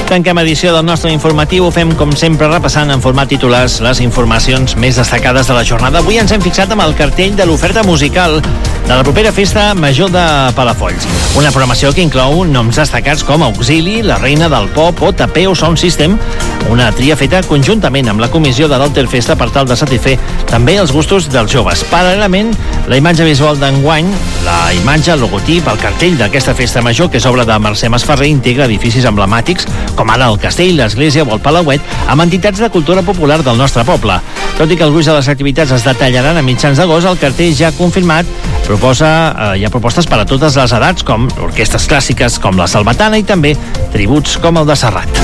Tanquem edició del nostre informatiu. Ho fem, com sempre, repassant en format titulars les informacions més destacades de la jornada. Avui ens hem fixat amb el cartell de l'oferta musical de la propera Festa Major de Palafolls. Una programació que inclou noms destacats com Auxili, La Reina del Pop o Tapeo Sound System, una tria feta conjuntament amb la comissió de l'Alter Festa per tal de satisfer també els gustos dels joves. Paral·lelament, la imatge visual d'enguany, la imatge, el logotip, el cartell d'aquesta Festa Major, que és obra de Mercè Masferrer, integra edificis emblemàtics com ara el castell, l'església o el palauet, amb entitats de cultura popular del nostre poble. Tot i que el gruix de les activitats es detallaran a mitjans d'agost, el cartell ja confirmat hi ha propostes per a totes les edats, com orquestres clàssiques com la Salvatana i també tributs com el de Serrat.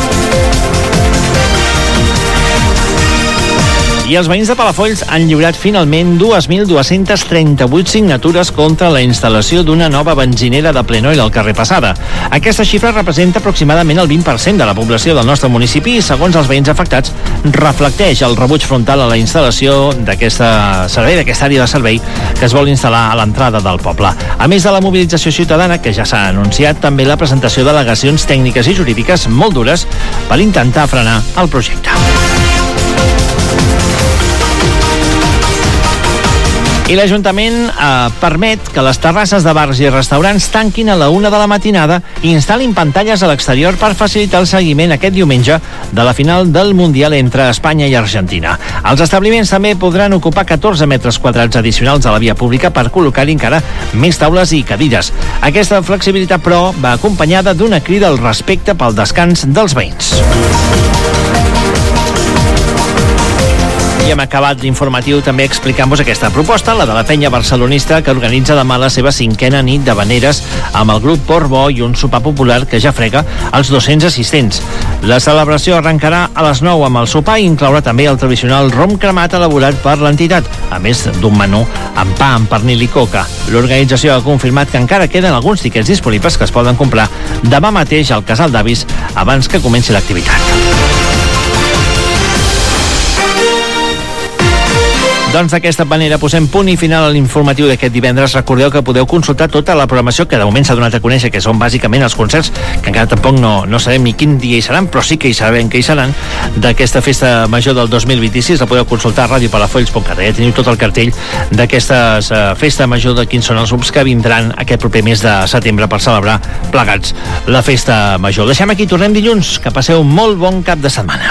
I els veïns de Palafolls han lliurat finalment 2.238 signatures contra la instal·lació d'una nova benzinera de Plenoil al carrer Passada. Aquesta xifra representa aproximadament el 20% de la població del nostre municipi i, segons els veïns afectats, reflecteix el rebuig frontal a la instal·lació d'aquesta àrea de servei que es vol instal·lar a l'entrada del poble. A més de la mobilització ciutadana, que ja s'ha anunciat, també la presentació d'al·legacions tècniques i jurídiques molt dures per intentar frenar el projecte. I l'Ajuntament permet que les terrasses de bars i restaurants tanquin a la 1 de la matinada i instal·lin pantalles a l'exterior per facilitar el seguiment aquest diumenge de la final del Mundial entre Espanya i Argentina. Els establiments també podran ocupar 14 metres quadrats addicionals a la via pública per col·locar-hi encara més taules i cadires. Aquesta flexibilitat, però, va acompanyada d'una crida al respecte pel descans dels veïns. I hem acabat l'informatiu també explicant-vos aquesta proposta, la de la penya barcelonista, que organitza demà la seva 5a nit de veneres amb el grup Port Bo i un sopar popular que ja frega els 200 assistents. La celebració arrencarà a les 9 amb el sopar i inclourà també el tradicional rom cremat elaborat per l'entitat, a més d'un menú amb pa, amb pernil i coca. L'organització ha confirmat que encara queden alguns tiquets disponibles que es poden comprar demà mateix al Casal d'Avis abans que comenci l'activitat. Doncs d'aquesta manera posem punt i final a l'informatiu d'aquest divendres. Recordeu que podeu consultar tota la programació que de moment s'ha donat a conèixer, que són bàsicament els concerts, que encara tampoc no sabem ni quin dia hi seran, però sí que hi sabem que hi seran, d'aquesta Festa Major del 2026. La podeu consultar a radiopalafolls.cat. Ja teniu tot el cartell d'aquesta Festa Major, de quins són els grups que vindran aquest proper mes de setembre per celebrar plegats la Festa Major. Deixem aquí, tornem dilluns. Que passeu un molt bon cap de setmana.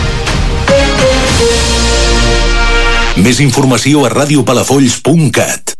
Més informació a radiopalafolls.cat.